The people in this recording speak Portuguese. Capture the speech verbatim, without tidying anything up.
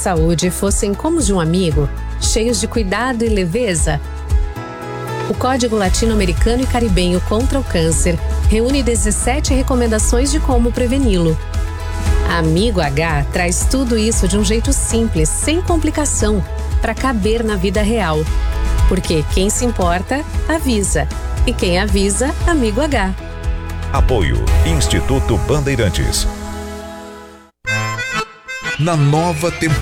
saúde fossem como os de um amigo, cheios de cuidado e leveza, o Código Latino-Americano e Caribenho contra o Câncer reúne dezessete recomendações de como preveni-lo. Amigo H traz tudo isso de um jeito simples, sem complicação, para caber na vida real. Porque quem se importa, avisa. E quem avisa, Amigo H. Apoio Instituto Bandeirantes. Na nova temporada.